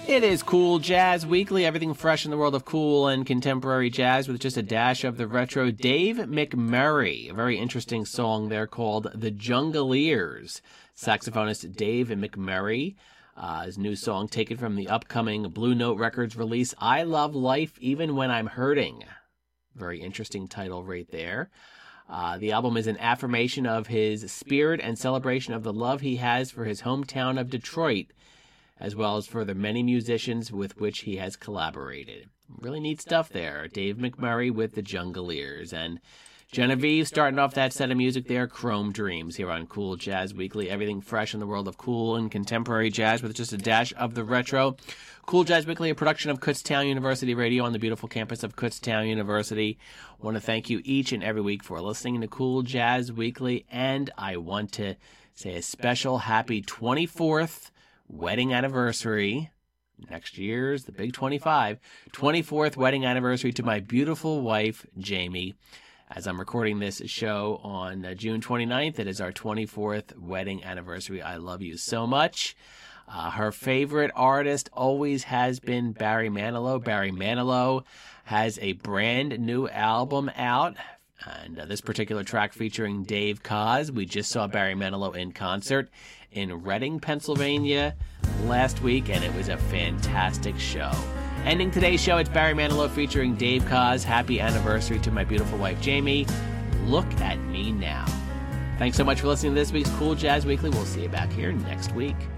It is Cool Jazz Weekly, everything fresh in the world of cool and contemporary jazz with just a dash of the retro. Dave McMurray, a very interesting song there called The Jungleers. Saxophonist Dave McMurray, his new song taken from the upcoming Blue Note Records release, I Love Life Even When I'm Hurting. Very interesting title right there. The album is an affirmation of his spirit and celebration of the love he has for his hometown of Detroit, as well as for the many musicians with which he has collaborated. Really neat stuff there. Dave McMurray with the Jungleers. And Genevieve starting off that set of music there, Chrome Dreams, here on Cool Jazz Weekly. Everything fresh in the world of cool and contemporary jazz with just a dash of the retro. Cool Jazz Weekly, a production of Kutztown University Radio on the beautiful campus of Kutztown University. I want to thank you each and every week for listening to Cool Jazz Weekly, and I want to say a special happy 24th wedding anniversary. Next year's the big 24th wedding anniversary to my beautiful wife, Jamie. As I'm recording this show on June 29th, it is our 24th wedding anniversary. I love you so much. Her favorite artist always has been Barry Manilow. Barry Manilow has a brand new album out, and this particular track featuring Dave Koz. We just saw Barry Manilow in concert in Reading, Pennsylvania last week, and it was a fantastic show. Ending today's show, it's Barry Manilow featuring Dave Koz. Happy anniversary to my beautiful wife, Jamie. Look at me now. Thanks so much for listening to this week's Cool Jazz Weekly. We'll see you back here next week.